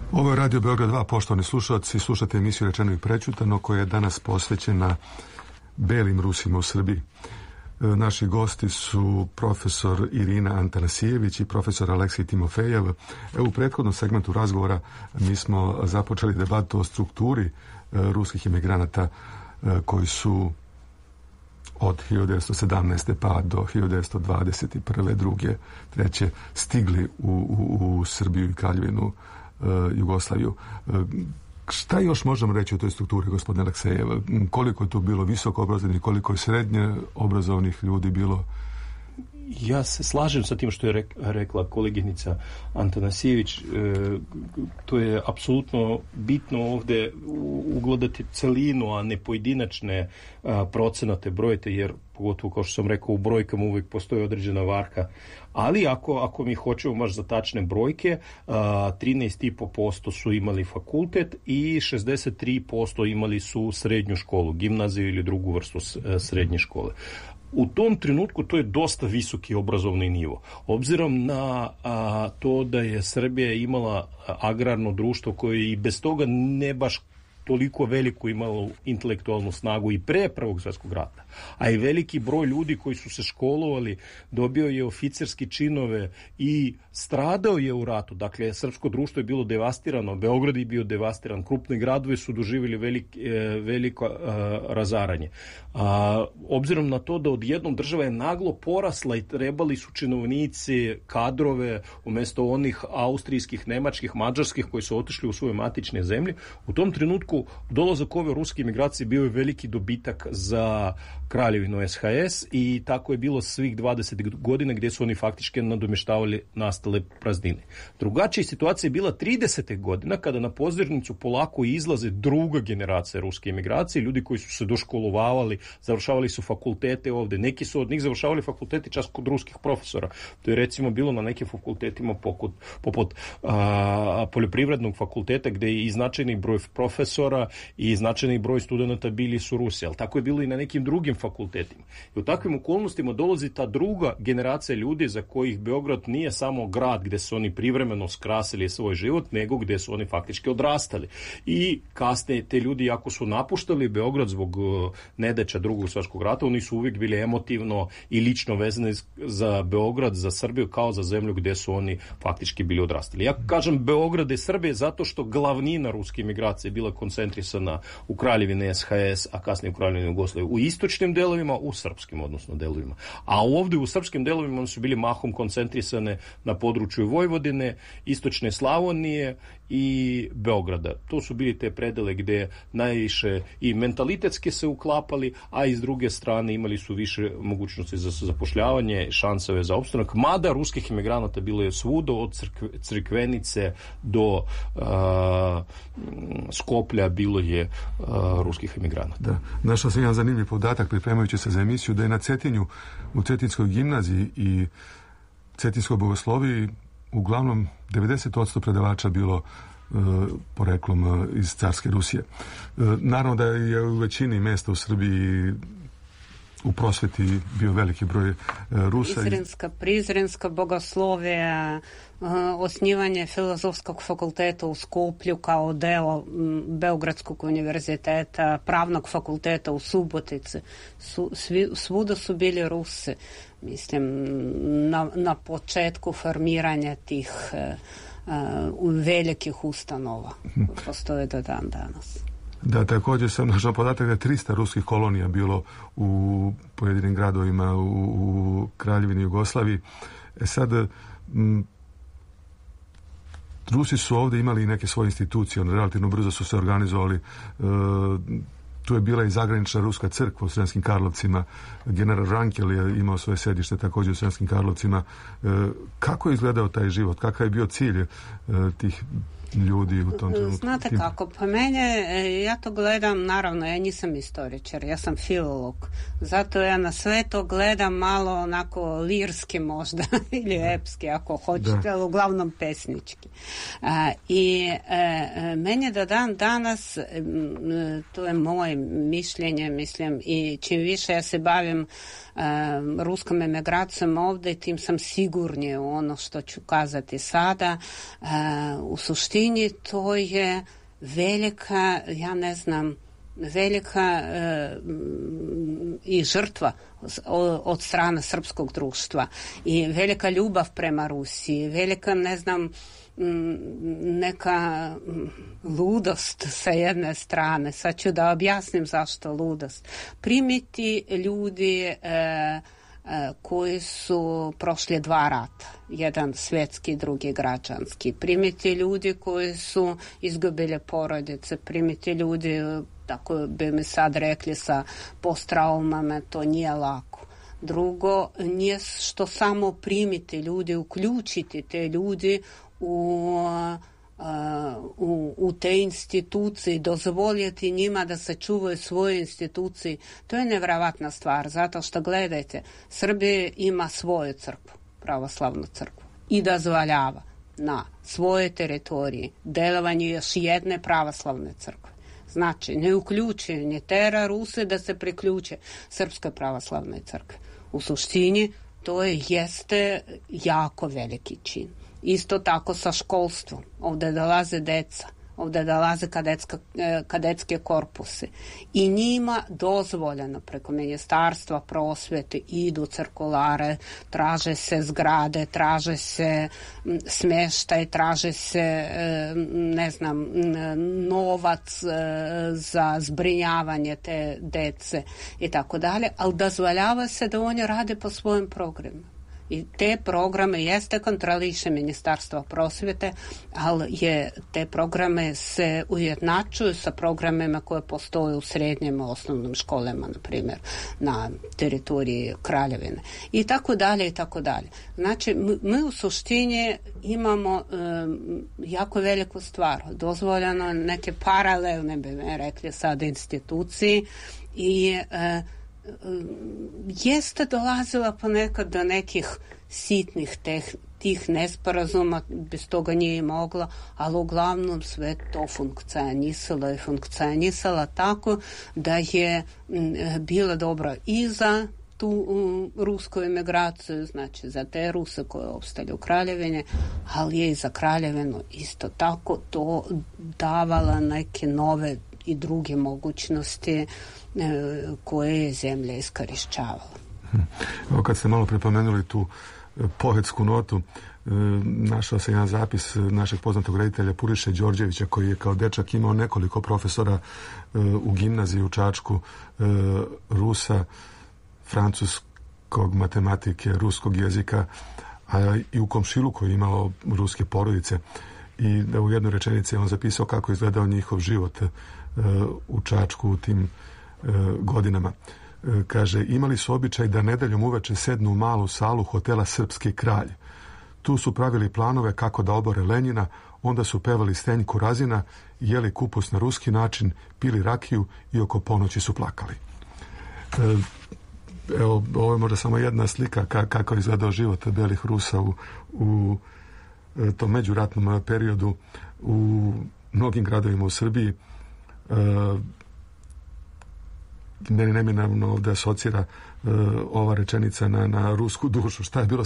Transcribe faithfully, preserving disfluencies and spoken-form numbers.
Ovo je Radio Beograd dva, poštovani slušalci, slušate emisiju Rečeno i prečutano koja je danas posvećena belim Rusima u Srbiji. Naši gosti su profesor Irina Antanasijević i profesor Aleksej Timofejev. Evo, u prethodnom segmentu razgovora mi smo započeli debatu o strukturi ruskih imigranata koji su od hiljadu devetsto sedamnaeste. pa do hiljadu devetsto dvadeset prve, druge, treće stigli u, u, u Srbiju i Kraljevinu Jugoslaviju. Šta još možemo reći o toj strukturi, gospodine Aleksejev? Koliko je tu bilo visoko obrazovanih, koliko je srednje obrazovanih ljudi bilo? Ja se slažem sa tim što je rekla koleginica Antanasijević. E, to je apsolutno bitno ovdje ugledati celinu, a ne pojedinačne a, procenate, brojite, jer pogotovo, kao što sam rekao, u brojkama uvijek postoji određena varka. Ali ako, ako mi hoćemo baš za tačne brojke, a, trinaest i po posto su imali fakultet i šezdeset tri posto imali su srednju školu, gimnaziju ili drugu vrstu srednje škole. U tom trenutku to je dosta visoki obrazovni nivo. Obzirom na a, to da je Srbija imala agrarno društvo koje i bez toga ne baš toliko veliku imalo intelektualnu snagu i pre Prvog svjetskog rata, a i veliki broj ljudi koji su se školovali, dobio je oficirski činove i stradao je u ratu. Dakle, srpsko društvo je bilo devastirano, Beograd je bio devastiran, krupni gradovi su doživjeli velik, veliko a, razaranje. A, obzirom na to da odjednom država je naglo porasla i trebali su činovnici kadrove umjesto onih austrijskih, nemačkih, mađarskih koji su otišli u svoje matične zemlje, u tom trenutku dolazak ove ruske imigracije bio je veliki dobitak za Kraljevinu es ha es i tako je bilo svih dvadeset godina gdje su oni faktički nadomještavali nastale praznine. Drugačija situacija je bila tridesetih godina kada na pozornicu polako izlaze druga generacija ruske imigracije, ljudi koji su se doškolovavali, završavali su fakultete ovdje, neki su od njih završavali fakulteti čak kod ruskih profesora. To je recimo bilo na nekim fakultetima poput, poput a, poljoprivrednog fakulteta gdje je i značajni broj profesora i značajni broj studenata bili su Rusi, ali tako je bilo i na nekim drugim fakultetima. I u takvim okolnostima dolazi ta druga generacija ljudi za kojih Beograd nije samo grad gdje su oni privremeno skrasili svoj život, nego gdje su oni faktički odrastali. I kasnije te ljudi, ako su napuštali Beograd zbog uh, nedaća Drugog svjetskog rata, oni su uvijek bili emotivno i lično vezani za Beograd, za Srbiju, kao za zemlju gdje su oni faktički bili odrastali. Ja kažem Beograd i Srbije zato što glavnina ruske imigracije je bila koncentrisana u Kraljevini es ha es, a kasnije u Kraljevini Jugoslavije, u istočnim delovima, u srpskim odnosno delovima. A ovdje u srpskim delovima su bili mahom koncentrisane na području Vojvodine, istočne Slavonije i Beograda. To su bili te predele gdje najviše i mentalitetski se uklapali, a i s druge strane imali su više mogućnosti za zapošljavanje, šansove za opstanak. Mada ruskih imigranata bilo je svuda, od crkve, Crikvenice do uh, Skoplja bilo je uh, ruskih imigranata. Da. Našao sam jedan zanimljiv podatak pripremajući se za emisiju da je na Cetinju, u Cetinskoj gimnaziji i Cetinskoj bogosloviji uglavnom devedeset posto predavača bilo e, poreklom e, iz carske Rusije. E, naravno da je u većini mjesta u Srbiji u prosveti bio veliki broj e, Rusa. Prizrenska, prizrenska bogoslovija, osnivanje Filozofskog fakulteta u Skoplju kao deo Beogradskog univerziteta, Pravnog fakulteta u Subotici. Su, svi, svuda su bili Rusi. Mislim, na, na početku formiranja tih uh, velikih ustanova koje postoje do dan danas. Da, također sam našao podatak da je trista ruskih kolonija bilo u pojedinim gradovima u, u Kraljevini Jugoslaviji. E sad, m, Rusi su ovdje imali neke svoje institucije, on relativno brzo su se organizovali. E, tu je bila i zagranična ruska crkva u Sremskim Karlovcima. General Rankel je imao svoje sedište također u Sremskim Karlovcima. E, kako je izgledao taj život? Kakav je bio cilj e, tih ljudi u tom trenutku? Znate kako, pa mene, ja to gledam, naravno, ja nisam istoričar, ja sam filolog, zato ja na sve to gledam malo onako lirski možda, ili epski ako hoćete, ali uglavnom pesnički. A, I e, meni do dan danas, to je moje mišljenje, mislim, i čim više ja se bavim Um, ruskom emigracijom ovdje, tim sam sigurnije u ono što ću kazati sada. Uh, u suštini suštini to je velika, ja ne znam, velika e, i žrtva od strane srpskog društva i velika ljubav prema Rusiji, velika, ne znam, neka ludost sa jedne strane. Sad ću da objasnim zašto ludost. Primiti ljudi e, e, koji su prošli dva rata, jedan svjetski, drugi građanski. Primiti ljudi koji su izgubili porodice, primiti ljudi, tako bi mi sad rekli, sa posttraumama, to nije lako. Drugo, nije što samo primiti ljudi, uključiti te ljudi u, u, u te institucije, dozvoljeti njima da se čuvaju svoje institucije. To je nevjerovatna stvar, zato što, gledajte, Srbija ima svoju crkvu, pravoslavnu crkvu, i dozvoljava na svoje teritoriji delovanje još jedne pravoslavne crkve. Znači, ne uključuje, ne tera Ruse da se priključe Srpskoj pravoslavnoj crkvi. U suštini, to je, jeste jako veliki čin. Isto tako sa školstvom. Ovdje dolaze deca, ovdje dolaze kadetska, kadetske korpuse. I njima dozvoljeno preko ministarstva prosvjete idu cirkulare, traže se zgrade, traže se smještaj, traže se, ne znam, novac za zbrinjavanje te dece i tako dalje, ali dozvoljava se da oni rade po svojim programima. I te programe jeste kontroliše Ministarstvo prosvjete, ali je, te programe se ujednačuju sa programima koje postoje u srednjim osnovnim školama, na primjer, na teritoriji Kraljevine. I tako dalje, i tako dalje. Znači, mi u suštini imamo um, jako veliku stvar. Dozvoljeno neke paralelne, bi me rekli sad, instituciji i uh, jeste dolazila ponekad do nekih sitnih teh, tih nesporazuma, bez toga nije mogla, ali uglavnom sve to funkcionisalo i funkcionisalo tako da je bilo dobro i za tu um, rusku emigraciju, znači za te Ruse koje opstali u Kraljevini, ali je i za Kraljevinu isto tako to davala neke nove i druge mogućnosti koje je zemlja iskorišćavala. Evo, kad ste malo pripomenuli tu poetsku notu, našao se jedan zapis našeg poznatog reditelja Puriše Đorđevića, koji je kao dečak imao nekoliko profesora u gimnaziji u Čačku, Rusa, francuskog matematike, ruskog jezika, a i u komšiluku je imao ruske porodice. I da u jednoj rečenici on zapisao kako je izgledao njihov život u Čačku u tim godinama. Kaže, imali su običaj da nedeljom uveče sednu u malu salu hotela Srpski kralj. Tu su pravili planove kako da obore Lenjina, onda su pevali Stenjku Razina, jeli kupus na ruski način, pili rakiju i oko ponoći su plakali. Evo, ovo je možda samo jedna slika kako je izgledao život belih Rusa u, u tom međuratnom periodu u mnogim gradovima u Srbiji. Meni neminovno ovdje asocira ova rečenica na, na rusku dušu. Šta je bilo